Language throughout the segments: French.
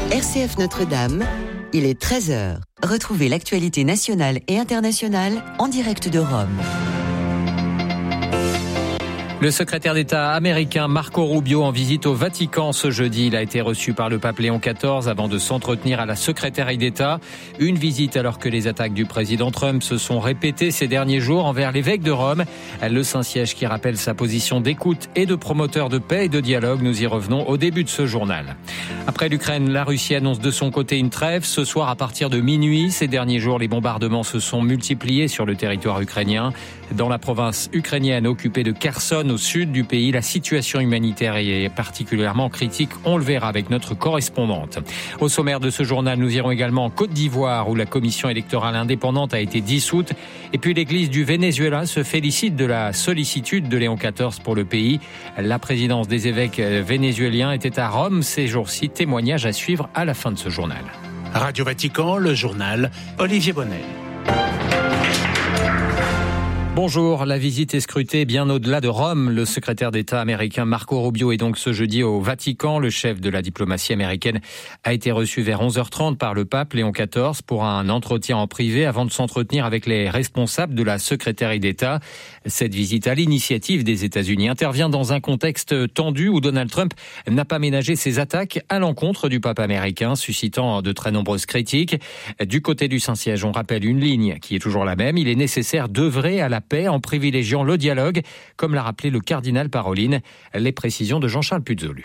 RCF Notre-Dame, il est 13h. Retrouvez l'actualité nationale et internationale en direct de Rome. Le secrétaire d'État américain Marco Rubio en visite au Vatican ce jeudi. Il a été reçu par le pape Léon XIV avant de s'entretenir à la secrétaire d'État. Une visite alors que les attaques du président Trump se sont répétées ces derniers jours envers l'évêque de Rome. Le Saint-Siège qui rappelle sa position d'écoute et de promoteur de paix et de dialogue. Nous y revenons au début de ce journal. Après l'Ukraine, la Russie annonce de son côté une trêve. Ce soir à partir de minuit, ces derniers jours, les bombardements se sont multipliés sur le territoire ukrainien. Dans la province ukrainienne occupée de Kherson, au sud du pays, la situation humanitaire est particulièrement critique. On le verra avec notre correspondante. Au sommaire de ce journal, nous irons également en Côte d'Ivoire où la commission électorale indépendante a été dissoute. Et puis l'église du Venezuela se félicite de la sollicitude de Léon XIV pour le pays. La présidence des évêques vénézuéliens était à Rome ces jours-ci. Témoignage à suivre à la fin de ce journal. Radio Vatican, le journal, Olivier Bonnel. Bonjour, la visite est scrutée bien au-delà de Rome. Le secrétaire d'État américain Marco Rubio est donc ce jeudi au Vatican. Le chef de la diplomatie américaine a été reçu vers 11h30 par le pape Léon XIV pour un entretien en privé avant de s'entretenir avec les responsables de la secrétaire d'État. Cette visite à l'initiative des États-Unis intervient dans un contexte tendu où Donald Trump n'a pas ménagé ses attaques à l'encontre du pape américain, suscitant de très nombreuses critiques. Du côté du Saint-Siège, on rappelle une ligne qui est toujours la même. Il est nécessaire d'œuvrer à la paix en privilégiant le dialogue, comme l'a rappelé le cardinal Parolin. Les précisions de Jean-Charles Puzolu.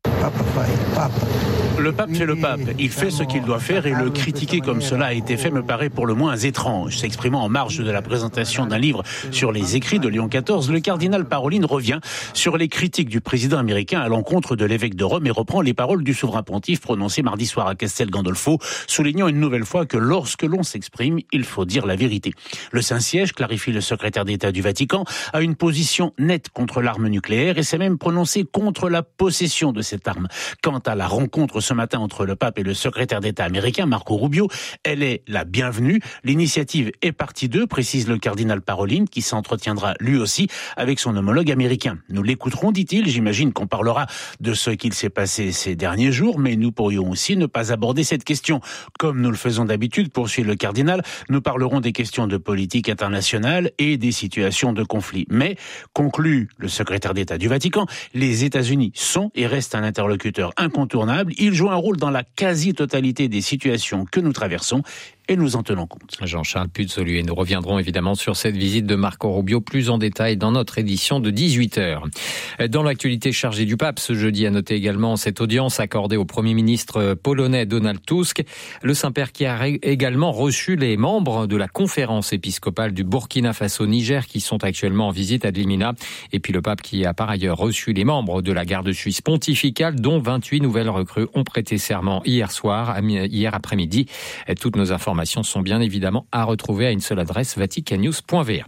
Le pape fait le pape, il fait ce qu'il doit faire et le critiquer comme cela a été fait me paraît pour le moins étrange. S'exprimant en marge de la présentation d'un livre sur les écrits de Léon XIV, le cardinal Parolin revient sur les critiques du président américain à l'encontre de l'évêque de Rome et reprend les paroles du souverain pontife prononcées mardi soir à Castel Gandolfo, soulignant une nouvelle fois que lorsque l'on s'exprime, il faut dire la vérité. Le Saint-Siège, clarifie le secrétaire d'État du Vatican, a une position nette contre l'arme nucléaire et s'est même prononcé contre la possession de cette arme. Quant à la rencontre ce matin entre le pape et le secrétaire d'État américain Marco Rubio, elle est la bienvenue. L'initiative est partie d'eux, précise le cardinal Parolin, qui s'entretiendra lui aussi avec son homologue américain. Nous l'écouterons, dit-il, j'imagine qu'on parlera de ce qu'il s'est passé ces derniers jours, mais nous pourrions aussi ne pas aborder cette question. Comme nous le faisons d'habitude, poursuit le cardinal, nous parlerons des questions de politique internationale et des situations de conflit. Mais, conclut le secrétaire d'État du Vatican, les États-Unis sont et restent un interlocuteur incontournable. Ils jouent un rôle dans la quasi-totalité des situations que nous traversons et nous en tenons compte. Jean-Charles Puzolu, et nous reviendrons évidemment sur cette visite de Marco Rubio plus en détail dans notre édition de 18h. Dans l'actualité chargée du pape, ce jeudi, à noter également cette audience accordée au Premier ministre polonais Donald Tusk, le Saint-Père qui a également reçu les membres de la conférence épiscopale du Burkina Faso-Niger qui sont actuellement en visite à Dlimina, et puis le pape qui a par ailleurs reçu les membres de la garde suisse pontificale dont 28 nouvelles recrues ont prêté serment hier après-midi. Toutes nos informations sont bien évidemment à retrouver à une seule adresse, vaticannews.va.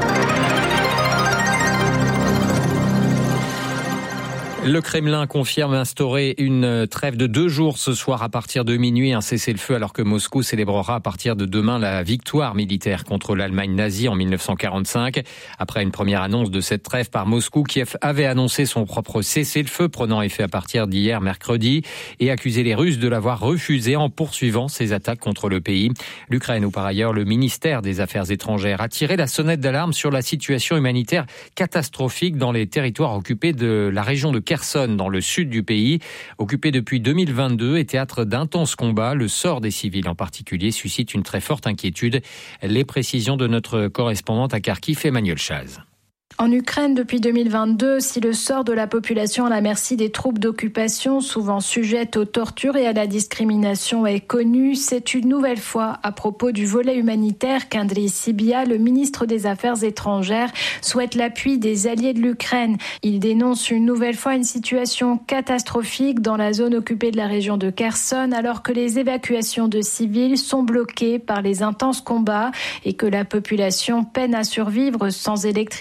Le Kremlin confirme instaurer une trêve de 2 jours ce soir à partir de minuit, un cessez-le-feu alors que Moscou célébrera à partir de demain la victoire militaire contre l'Allemagne nazie en 1945. Après une première annonce de cette trêve par Moscou, Kiev avait annoncé son propre cessez-le-feu prenant effet à partir d'hier mercredi et accusé les Russes de l'avoir refusé en poursuivant ses attaques contre le pays. L'Ukraine, où par ailleurs le ministère des Affaires étrangères a tiré la sonnette d'alarme sur la situation humanitaire catastrophique dans les territoires occupés de la région de Kherson, dans le sud du pays, occupé depuis 2022 et théâtre d'intenses combats. Le sort des civils en particulier suscite une très forte inquiétude. Les précisions de notre correspondante à Kharkiv, Emmanuel Chaz. En Ukraine, depuis 2022, si le sort de la population à la merci des troupes d'occupation, souvent sujettes aux tortures et à la discrimination, est connu, c'est une nouvelle fois à propos du volet humanitaire qu'Andriy Sybiha, le ministre des Affaires étrangères, souhaite l'appui des alliés de l'Ukraine. Il dénonce une nouvelle fois une situation catastrophique dans la zone occupée de la région de Kherson, alors que les évacuations de civils sont bloquées par les intenses combats et que la population peine à survivre sans électricité,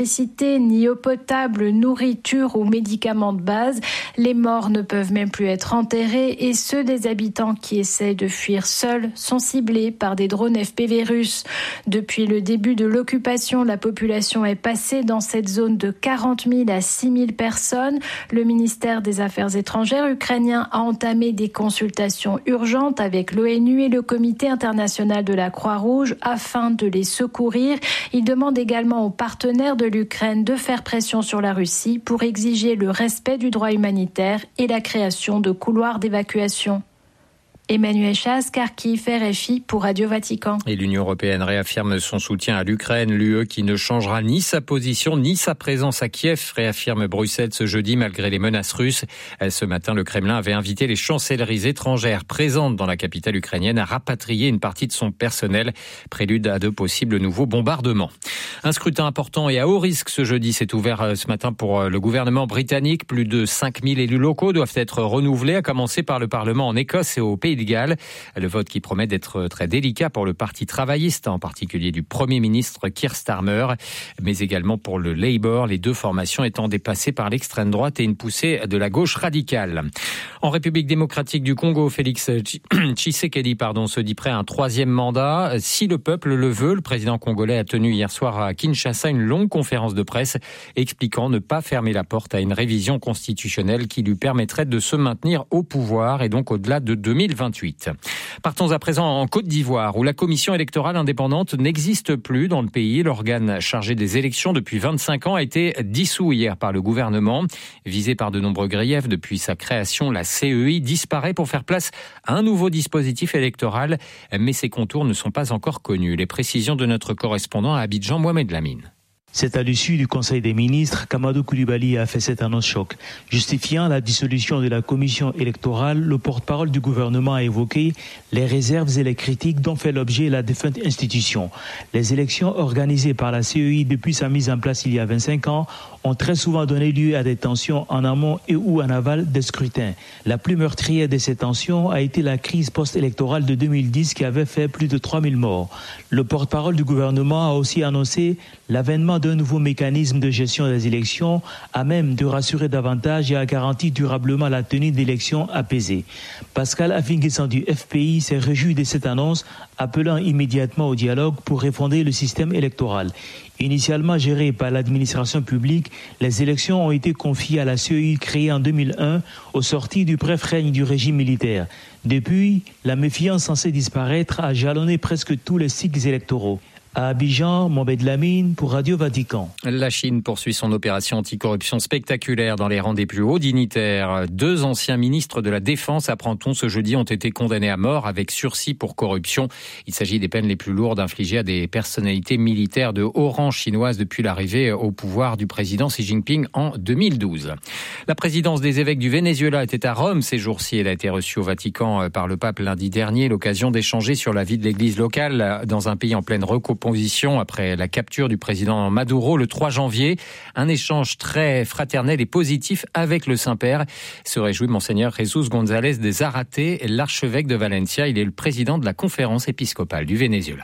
d'électricité, ni eau potable, nourriture ou médicaments de base. Les morts ne peuvent même plus être enterrés et ceux des habitants qui essaient de fuir seuls sont ciblés par des drones FPV russes. Depuis le début de l'occupation, la population est passée dans cette zone de 40 000 à 6 000 personnes. Le ministère des Affaires étrangères ukrainien a entamé des consultations urgentes avec l'ONU et le Comité international de la Croix-Rouge afin de les secourir. Il demande également aux partenaires de l'Ukraine de faire pression sur la Russie pour exiger le respect du droit humanitaire et la création de couloirs d'évacuation. Emmanuel Chasse, Kharkiv, RFI pour Radio Vatican. Et l'Union européenne réaffirme son soutien à l'Ukraine. L'UE qui ne changera ni sa position ni sa présence à Kiev, réaffirme Bruxelles ce jeudi malgré les menaces russes. Ce matin, le Kremlin avait invité les chancelleries étrangères présentes dans la capitale ukrainienne à rapatrier une partie de son personnel, prélude à de possibles nouveaux bombardements. Un scrutin important et à haut risque ce jeudi s'est ouvert ce matin pour le gouvernement britannique. Plus de 5000 élus locaux doivent être renouvelés, à commencer par le Parlement en Écosse et au Pays de Galles. Le vote qui promet d'être très délicat pour le Parti travailliste, en particulier du Premier ministre Keir Starmer, mais également pour le Labour, les deux formations étant dépassées par l'extrême droite et une poussée de la gauche radicale. En République démocratique du Congo, Félix Tshisekedi se dit prêt à un troisième mandat. Si le peuple le veut, le président congolais a tenu hier soir à Kinshasa une longue conférence de presse expliquant ne pas fermer la porte à une révision constitutionnelle qui lui permettrait de se maintenir au pouvoir et donc au-delà de 2028. Partons à présent en Côte d'Ivoire où la commission électorale indépendante n'existe plus dans le pays. L'organe chargé des élections depuis 25 ans a été dissous hier par le gouvernement. Visé par de nombreux griefs depuis sa création, la CEI disparaît pour faire place à un nouveau dispositif électoral, mais ses contours ne sont pas encore connus. Les précisions de notre correspondant à Abidjan, Mohamed Lamine. C'est à l'issue du Conseil des ministres qu'Amadou Coulibaly a fait cette annonce choc. Justifiant la dissolution de la commission électorale, le porte-parole du gouvernement a évoqué les réserves et les critiques dont fait l'objet la défunte institution. Les élections organisées par la CEI depuis sa mise en place il y a 25 ans ont très souvent donné lieu à des tensions en amont et ou en aval des scrutins. La plus meurtrière de ces tensions a été la crise post-électorale de 2010 qui avait fait plus de 3000 morts. Le porte-parole du gouvernement a aussi annoncé l'avènement d'un nouveau mécanisme de gestion des élections à même de rassurer davantage et à garantir durablement la tenue d'élections apaisées. Pascal Affinguessan du FPI s'est réjoui de cette annonce, appelant immédiatement au dialogue pour refonder le système électoral. Initialement gérées par l'administration publique, les élections ont été confiées à la CEI créée en 2001 au sortir du bref règne du régime militaire. Depuis, la méfiance censée disparaître a jalonné presque tous les cycles électoraux. À Abidjan, Mohamed Lamine pour Radio Vatican. La Chine poursuit son opération anticorruption spectaculaire dans les rangs des plus hauts dignitaires. 2 anciens ministres de la Défense, apprend-on ce jeudi, ont été condamnés à mort avec sursis pour corruption. Il s'agit des peines les plus lourdes infligées à des personnalités militaires de haut rang chinoises depuis l'arrivée au pouvoir du président Xi Jinping en 2012. La présidence des évêques du Venezuela était à Rome ces jours-ci. Elle a été reçue au Vatican par le pape lundi dernier. L'occasion d'échanger sur la vie de l'église locale dans un pays en pleine recomposition après la capture du président Maduro le 3 janvier. Un échange très fraternel et positif avec le Saint-Père. Se réjouit Monseigneur Jesus González de Zárate, l'archevêque de Valencia. Il est le président de la conférence épiscopale du Venezuela.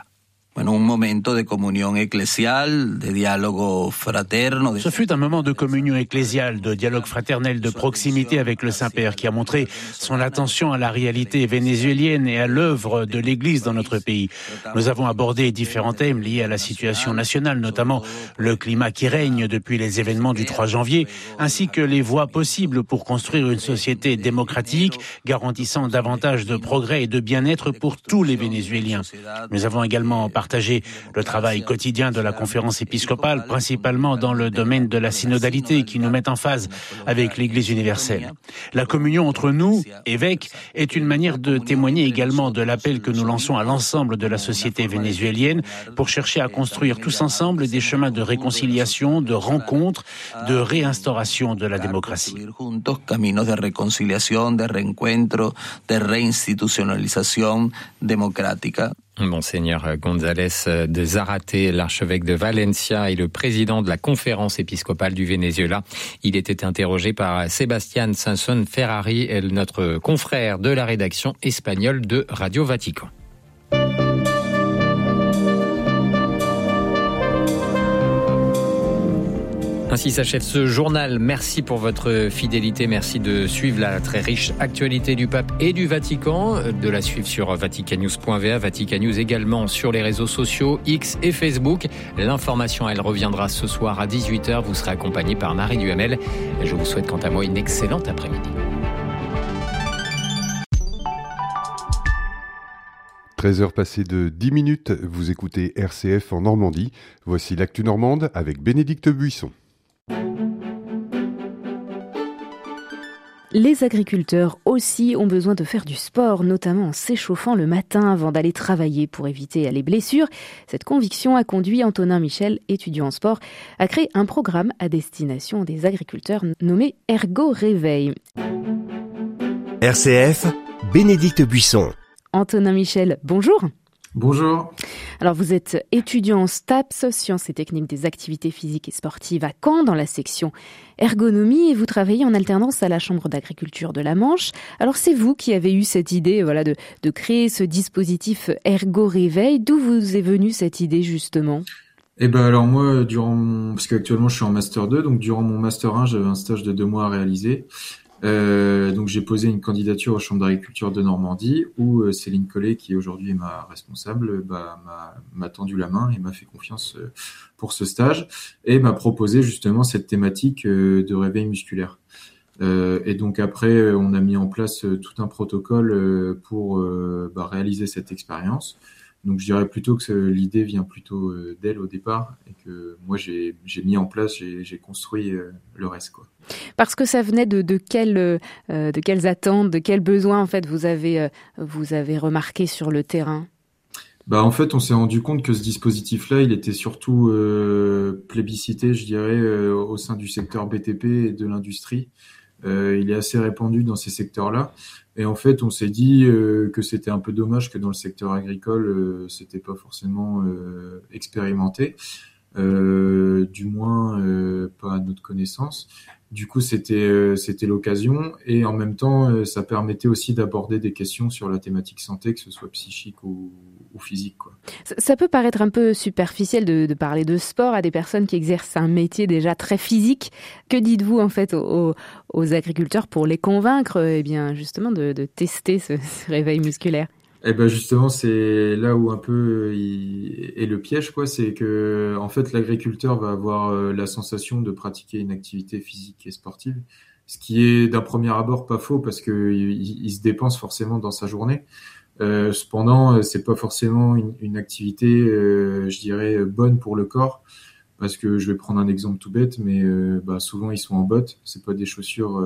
Ce fut un moment de communion ecclésiale, de dialogue fraternel, de proximité avec le Saint-Père qui a montré son attention à la réalité vénézuélienne et à l'œuvre de l'Église dans notre pays. Nous avons abordé différents thèmes liés à la situation nationale, notamment le climat qui règne depuis les événements du 3 janvier, ainsi que les voies possibles pour construire une société démocratique, garantissant davantage de progrès et de bien-être pour tous les Vénézuéliens. Nous avons également partager le travail quotidien de la conférence épiscopale, principalement dans le domaine de la synodalité qui nous met en phase avec l'Église universelle. La communion entre nous, évêques, est une manière de témoigner également de l'appel que nous lançons à l'ensemble de la société vénézuélienne pour chercher à construire tous ensemble des chemins de réconciliation, de rencontre, de réinstauration de la démocratie. Caminos de réconciliation, de reencuentro, de réinstitutionnalisation démocratique. Monseigneur González de Zárate, l'archevêque de Valencia et le président de la conférence épiscopale du Venezuela. Il était interrogé par Sébastien Sanson Ferrari, notre confrère de la rédaction espagnole de Radio Vatican. Ainsi s'achève ce journal. Merci pour votre fidélité. Merci de suivre la très riche actualité du pape et du Vatican, de la suivre sur vaticannews.va, Vatican News également sur les réseaux sociaux, X et Facebook. L'information, elle reviendra ce soir à 18h. Vous serez accompagné par Marie Duhamel. Je vous souhaite quant à moi une excellente après-midi. 13h passées de 10 minutes, vous écoutez RCF en Normandie. Voici l'actu normande avec Bénédicte Buisson. Les agriculteurs aussi ont besoin de faire du sport, notamment en s'échauffant le matin avant d'aller travailler pour éviter les blessures. Cette conviction a conduit Antonin Michel, étudiant en sport, à créer un programme à destination des agriculteurs nommé Ergo Réveil. RCF, Bénédicte Buisson. Antonin Michel, bonjour. Bonjour. Alors vous êtes étudiant en STAPS, sciences et techniques des activités physiques et sportives à Caen, dans la section ergonomie, et vous travaillez en alternance à la Chambre d'agriculture de la Manche. Alors c'est vous qui avez eu cette idée de créer ce dispositif Ergo Réveil. D'où vous est venue cette idée justement ? Alors moi, parce qu'actuellement je suis en Master 2, donc durant mon Master 1, j'avais un stage de 2 mois à réaliser. Donc j'ai posé une candidature aux chambres d'agriculture de Normandie où Céline Collet, qui aujourd'hui est ma responsable, m'a tendu la main et m'a fait confiance pour ce stage et m'a proposé justement cette thématique de réveil musculaire. Et donc après, on a mis en place tout un protocole pour réaliser cette expérience. Donc je dirais plutôt que l'idée vient plutôt d'elle au départ et que moi j'ai mis en place, j'ai construit le reste, quoi. Parce que ça venait de quelles attentes, de quels besoins en fait vous avez remarqué sur le terrain ? En fait, on s'est rendu compte que ce dispositif-là, il était surtout plébiscité, je dirais, au sein du secteur BTP et de l'industrie. Il est assez répandu dans ces secteurs-là. Et en fait, on s'est dit que c'était un peu dommage que dans le secteur agricole, c'était pas forcément expérimenté, du moins pas à notre connaissance. Du coup, c'était l'occasion, et en même temps, ça permettait aussi d'aborder des questions sur la thématique santé, que ce soit psychique ou physique, quoi. Ça peut paraître un peu superficiel de parler de sport à des personnes qui exercent un métier déjà très physique. Que dites-vous en fait aux agriculteurs pour les convaincre justement de tester ce réveil musculaire ? Justement, c'est là où un peu est le piège, quoi. C'est que en fait, l'agriculteur va avoir la sensation de pratiquer une activité physique et sportive, ce qui est d'un premier abord pas faux parce que il se dépense forcément dans sa journée. Cependant, c'est pas forcément une activité, je dirais, bonne pour le corps, parce que je vais prendre un exemple tout bête, mais souvent ils sont en bottes, c'est pas des chaussures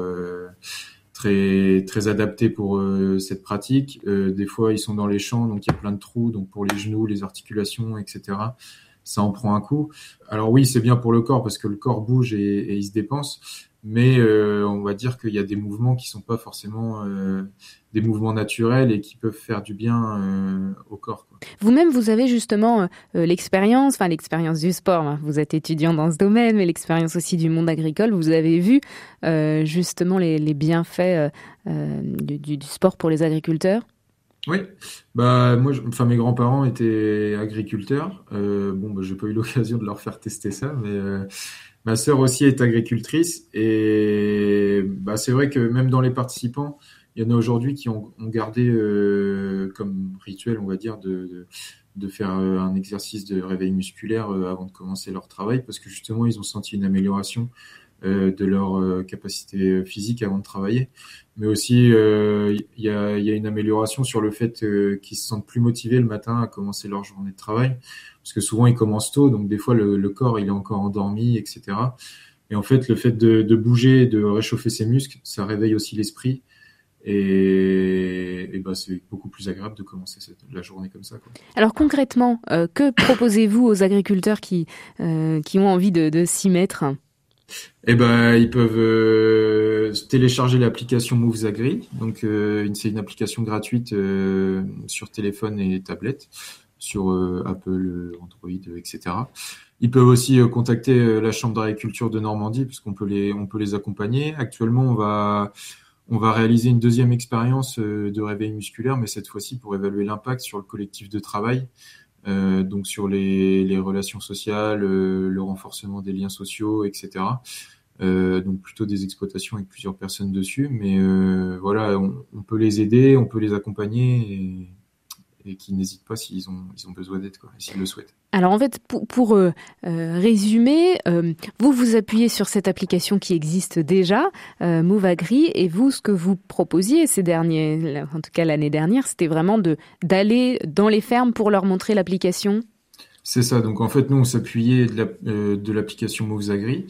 très très adaptées pour cette pratique. Des fois, ils sont dans les champs, donc il y a plein de trous, donc pour les genoux, les articulations, etc. Ça en prend un coup. Alors oui, c'est bien pour le corps parce que le corps bouge et il se dépense, mais on va dire qu'il y a des mouvements qui sont pas forcément des mouvements naturels et qui peuvent faire du bien au corps, quoi. Vous-même, vous avez justement l'expérience du sport. Vous êtes étudiant dans ce domaine, mais l'expérience aussi du monde agricole. Vous avez vu justement les bienfaits du sport pour les agriculteurs ? Oui, moi, mes grands-parents étaient agriculteurs. J'ai pas eu l'occasion de leur faire tester ça, mais ma sœur aussi est agricultrice, et c'est vrai que même dans les participants, il y en a aujourd'hui qui ont gardé comme rituel, on va dire, de faire un exercice de réveil musculaire avant de commencer leur travail, parce que justement, ils ont senti une amélioration de leur capacité physique avant de travailler. Mais aussi, il y a une amélioration sur le fait qu'ils se sentent plus motivés le matin à commencer leur journée de travail, parce que souvent, ils commencent tôt, donc des fois, le corps, il est encore endormi, etc. Et en fait, le fait de bouger, de réchauffer ses muscles, ça réveille aussi l'esprit. Et c'est beaucoup plus agréable de commencer la journée comme ça, quoi. Alors concrètement, que proposez-vous aux agriculteurs qui ont envie de s'y mettre ? Ils peuvent télécharger l'application Moves Agri. Donc c'est une application gratuite sur téléphone et tablette, sur Apple, Android, etc. Ils peuvent aussi contacter la Chambre d'agriculture de Normandie, puisqu'on peut les accompagner. Actuellement, on va réaliser une deuxième expérience de réveil musculaire, mais cette fois-ci pour évaluer l'impact sur le collectif de travail. donc sur les relations sociales, le renforcement des liens sociaux, etc. Donc plutôt des exploitations avec plusieurs personnes dessus, mais voilà, on peut les aider, on peut les accompagner et qui n'hésitent pas s'ils ont besoin d'aide, quoi, et s'ils le souhaitent. Alors en fait, pour résumer, vous appuyez sur cette application qui existe déjà, Move Agri, et vous, ce que vous proposiez en tout cas l'année dernière, c'était vraiment d'aller dans les fermes pour leur montrer l'application. C'est ça. Donc en fait, nous on s'appuyait de l'application Move Agri,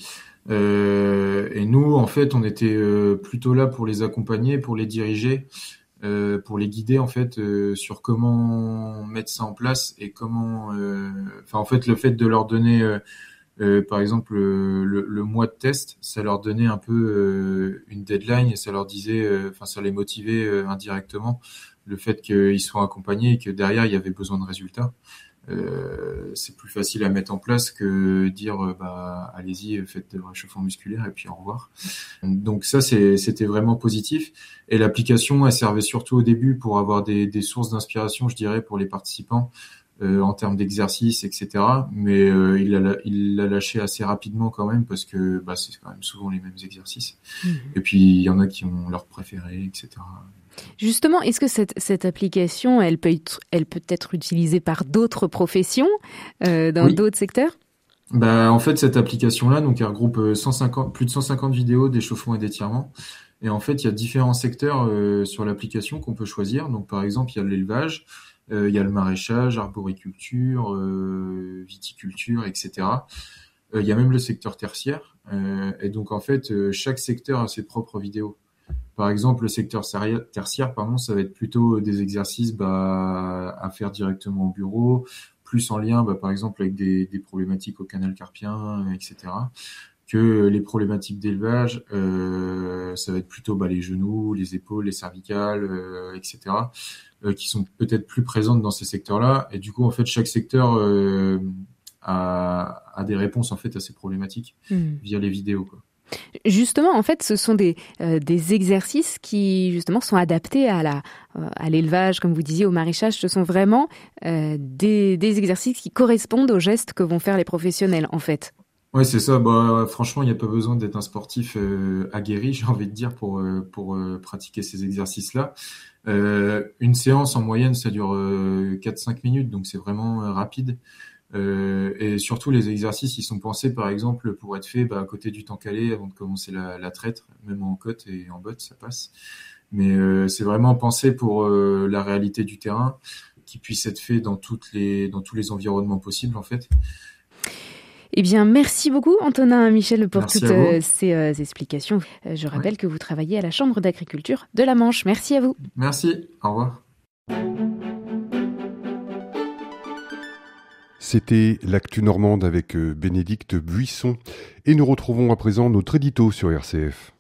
et nous en fait on était plutôt là pour les accompagner, pour les diriger. Pour les guider en fait sur comment mettre ça en place et comment en fait le fait de leur donner par exemple le mois de test, ça leur donnait un peu une deadline et ça leur disait ça les motivait indirectement, le fait qu'ils soient accompagnés et que derrière il y avait besoin de résultats. C'est plus facile à mettre en place que dire allez-y, faites de réchauffement musculaire et puis au revoir. Donc ça c'était vraiment positif, et l'application elle servait surtout au début pour avoir des sources d'inspiration, je dirais, pour les participants en termes d'exercice, etc. Mais il l'a lâché assez rapidement quand même, parce que c'est quand même souvent les mêmes exercices. Et puis il y en a qui ont leur préféré, etc. Justement, est-ce que cette application, elle peut être utilisée par d'autres professions dans d'autres secteurs ? En fait, cette application-là, donc, elle regroupe plus de 150 vidéos d'échauffement et d'étirement. Et en fait, il y a différents secteurs sur l'application qu'on peut choisir. Donc, par exemple, il y a l'élevage, il y a le maraîchage, arboriculture, viticulture, etc. Il y a même le secteur tertiaire. Et donc, en fait, chaque secteur a ses propres vidéos. Par exemple, le secteur tertiaire, ça va être plutôt des exercices à faire directement au bureau, plus en lien, par exemple, avec des problématiques au canal carpien, etc. Que les problématiques d'élevage, ça va être plutôt les genoux, les épaules, les cervicales, etc., qui sont peut-être plus présentes dans ces secteurs-là. Et du coup, en fait, chaque secteur a des réponses en fait à ces problématiques via les vidéos, quoi. Justement, en fait, ce sont des exercices qui, justement, sont adaptés à l'élevage, comme vous disiez, au maraîchage. Ce sont vraiment des exercices qui correspondent aux gestes que vont faire les professionnels, en fait. Ouais, c'est ça. Franchement, il n'y a pas besoin d'être un sportif aguerri, j'ai envie de dire, pour pratiquer ces exercices-là. Une séance, en moyenne, ça dure 4-5 minutes, donc c'est vraiment rapide. Et surtout, les exercices, ils sont pensés, par exemple, pour être faits à côté du temps calé avant de commencer la traite, même en côte et en botte, ça passe. Mais c'est vraiment pensé pour la réalité du terrain, qui puisse être fait dans tous les environnements possibles, en fait. Eh bien, merci beaucoup, Antonin Michel, pour toutes ces explications. Je rappelle que vous travaillez à la Chambre d'agriculture de la Manche. Merci à vous. Merci. Au revoir. C'était l'actu normande avec Bénédicte Buisson. Et nous retrouvons à présent notre édito sur RCF.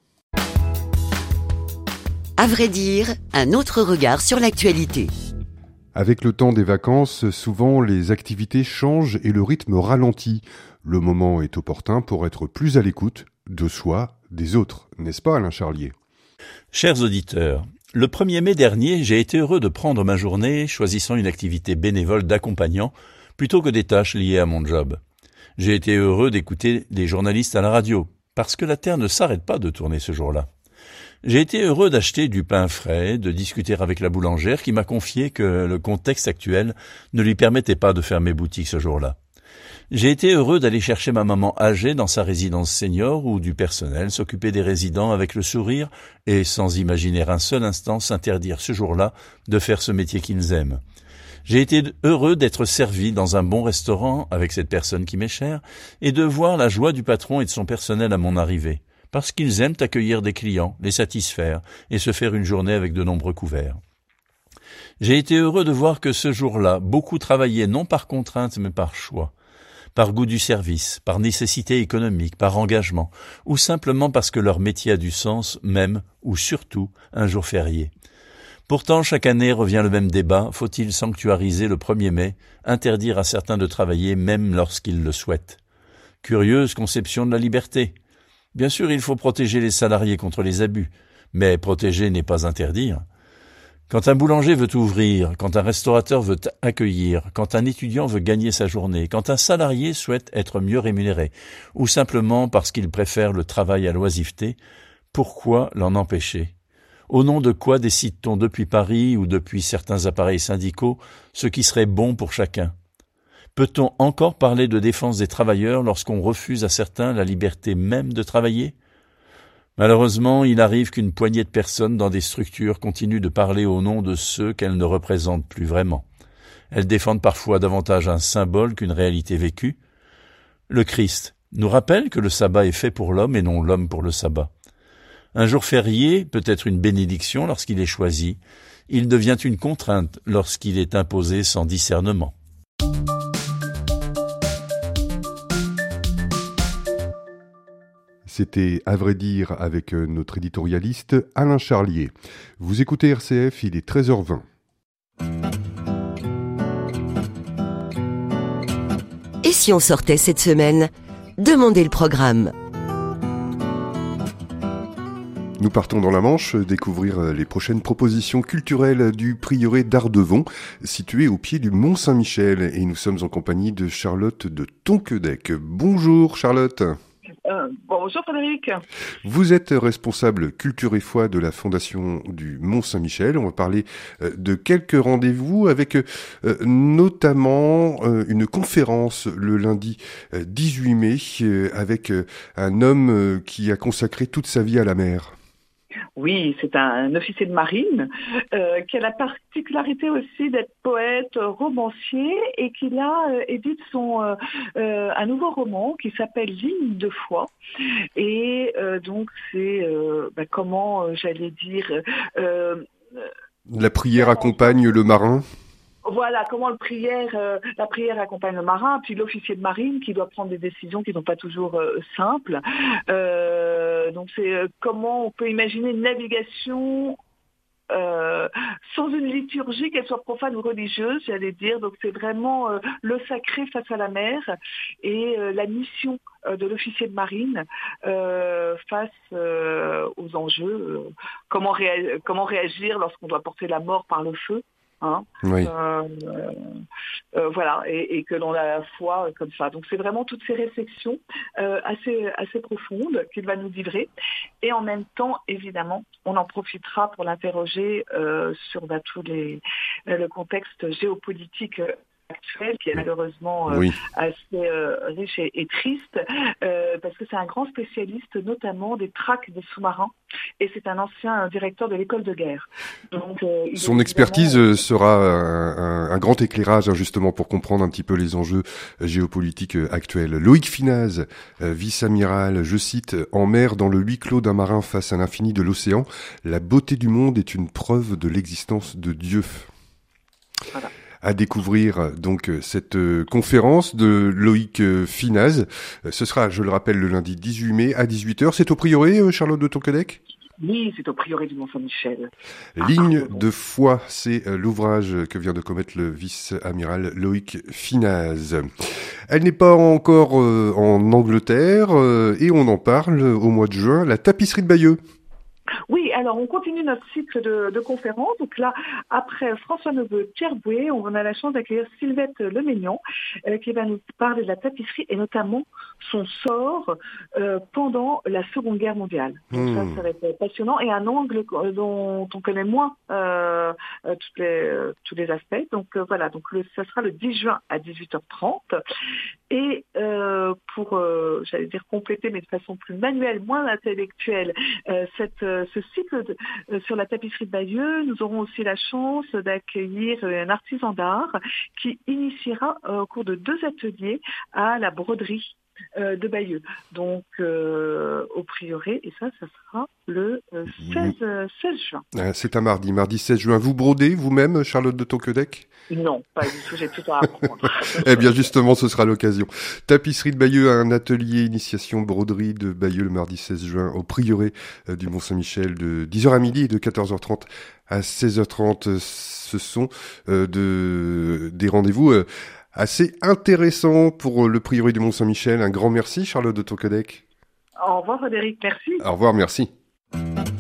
À vrai dire, un autre regard sur l'actualité. Avec le temps des vacances, souvent les activités changent et le rythme ralentit. Le moment est opportun pour être plus à l'écoute de soi, des autres, n'est-ce pas Alain Charlier ? Chers auditeurs, le 1er mai dernier, j'ai été heureux de prendre ma journée choisissant une activité bénévole d'accompagnant plutôt que des tâches liées à mon job. J'ai été heureux d'écouter des journalistes à la radio, parce que la Terre ne s'arrête pas de tourner ce jour-là. J'ai été heureux d'acheter du pain frais, de discuter avec la boulangère qui m'a confié que le contexte actuel ne lui permettait pas de fermer boutique ce jour-là. J'ai été heureux d'aller chercher ma maman âgée dans sa résidence senior où du personnel s'occupait des résidents avec le sourire et sans imaginer un seul instant s'interdire ce jour-là de faire ce métier qu'ils aiment. J'ai été heureux d'être servi dans un bon restaurant avec cette personne qui m'est chère et de voir la joie du patron et de son personnel à mon arrivée, parce qu'ils aiment accueillir des clients, les satisfaire et se faire une journée avec de nombreux couverts. J'ai été heureux de voir que ce jour-là, beaucoup travaillaient non par contrainte mais par choix, par goût du service, par nécessité économique, par engagement, ou simplement parce que leur métier a du sens, même, ou surtout, un jour férié. Pourtant, chaque année revient le même débat, faut-il sanctuariser le 1er mai, interdire à certains de travailler même lorsqu'ils le souhaitent. Curieuse conception de la liberté. Bien sûr, il faut protéger les salariés contre les abus, mais protéger n'est pas interdire. Quand un boulanger veut ouvrir, quand un restaurateur veut accueillir, quand un étudiant veut gagner sa journée, quand un salarié souhaite être mieux rémunéré, ou simplement parce qu'il préfère le travail à l'oisiveté, pourquoi l'en empêcher ? Au nom de quoi décide-t-on depuis Paris ou depuis certains appareils syndicaux ce qui serait bon pour chacun ? Peut-on encore parler de défense des travailleurs lorsqu'on refuse à certains la liberté même de travailler ? Malheureusement, il arrive qu'une poignée de personnes dans des structures continuent de parler au nom de ceux qu'elles ne représentent plus vraiment. Elles défendent parfois davantage un symbole qu'une réalité vécue. Le Christ nous rappelle que le sabbat est fait pour l'homme et non l'homme pour le sabbat. Un jour férié peut être une bénédiction lorsqu'il est choisi. Il devient une contrainte lorsqu'il est imposé sans discernement. C'était à vrai dire avec notre éditorialiste Alain Charlier. Vous écoutez RCF, il est 13h20. Et si on sortait cette semaine ? Demandez le programme. Nous partons dans la Manche découvrir les prochaines propositions culturelles du prieuré d'Ardevon, situé au pied du Mont Saint-Michel. Et nous sommes en compagnie de Charlotte de Tonquedec. Bonjour Charlotte. Bonjour Frédéric. Vous êtes responsable culture et foi de la Fondation du Mont Saint-Michel. On va parler de quelques rendez-vous avec notamment une conférence le lundi 18 mai avec un homme qui a consacré toute sa vie à la mer. Oui, c'est un officier de marine qui a la particularité aussi d'être poète, romancier et qui là édite un nouveau roman qui s'appelle Ligne de foi. Et donc c'est comment j'allais dire... la prière accompagne le marin. Voilà, comment la prière accompagne le marin, puis l'officier de marine qui doit prendre des décisions qui ne sont pas toujours simples. Donc c'est comment on peut imaginer une navigation sans une liturgie, qu'elle soit profane ou religieuse, j'allais dire. Donc c'est vraiment le sacré face à la mer et la mission de l'officier de marine face aux enjeux. Comment réagir lorsqu'on doit porter la mort par le feu. Oui. Voilà, et que l'on a la foi comme ça. Donc c'est vraiment toutes ces réflexions assez profondes qu'il va nous livrer. Et en même temps, évidemment, on en profitera pour l'interroger sur le contexte géopolitique actuel qui est malheureusement assez riche et triste parce que c'est un grand spécialiste notamment des traques des sous-marins et c'est un ancien directeur de l'école de guerre. Donc, son expertise sera un grand éclairage justement pour comprendre un petit peu les enjeux géopolitiques actuels. Loïc Finaz, vice-amiral, je cite, « En mer, dans le huis clos d'un marin face à l'infini de l'océan, la beauté du monde est une preuve de l'existence de Dieu. » Voilà. À découvrir donc cette conférence de Loïc Finaz. Ce sera, je le rappelle, le lundi 18 mai à 18h. C'est au prieuré, Charlotte de Tonquedec ? Oui, c'est au prieuré du Mont-Saint-Michel. Ligne de foi, c'est l'ouvrage que vient de commettre le vice-amiral Loïc Finaz. Elle n'est pas encore en Angleterre et on en parle au mois de juin, la tapisserie de Bayeux. Oui, alors on continue notre cycle de conférences. Donc là, après François Neveu, Pierre Bouet, on a la chance d'accueillir Sylvette Leménian qui va nous parler de la tapisserie et notamment son sort pendant la Seconde Guerre mondiale. Donc ça va être passionnant et un angle dont on connaît moins tous les aspects. Donc voilà, donc ça sera le 10 juin à 18h30. Et pour, j'allais dire compléter, mais de façon plus manuelle, moins intellectuelle, ce cycle sur la tapisserie de Bayeux, nous aurons aussi la chance d'accueillir un artisan d'art qui initiera au cours de 2 ateliers à la broderie de Bayeux. Donc au prieuré, et ça sera le 16 juin. C'est un mardi 16 juin. Vous brodez vous-même, Charlotte de Tonquedec ? Non, pas du tout, j'ai tout à apprendre. Eh bien justement, ce sera l'occasion. Tapisserie de Bayeux, un atelier initiation broderie de Bayeux le mardi 16 juin au prieuré du Mont-Saint-Michel de 10h à midi et de 14h30 à 16h30. Ce sont des rendez-vous assez intéressants pour le prieuré du Mont-Saint-Michel. Un grand merci, Charlotte de Tonquedec. Au revoir Frédéric, merci. Au revoir, merci.